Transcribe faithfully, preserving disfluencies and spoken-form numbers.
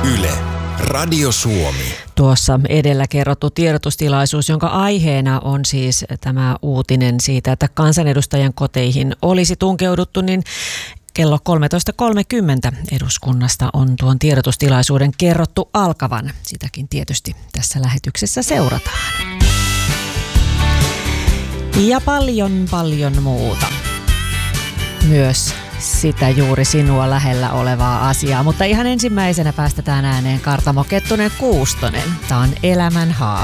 Yle, Radio Suomi. Tuossa edellä kerrottu tiedotustilaisuus, jonka aiheena on siis tämä uutinen siitä, että kansanedustajan koteihin olisi tunkeuduttu, niin kello kolmetoista kolmekymmentä eduskunnasta on tuon tiedotustilaisuuden kerrottu alkavan. Sitäkin tietysti tässä lähetyksessä seurataan. Ja paljon paljon muuta. Myös sitä juuri sinua lähellä olevaa asiaa, mutta ihan ensimmäisenä päästetään ääneen Kartamo Kettunen Kuustonen. Tämä on Elämän haave.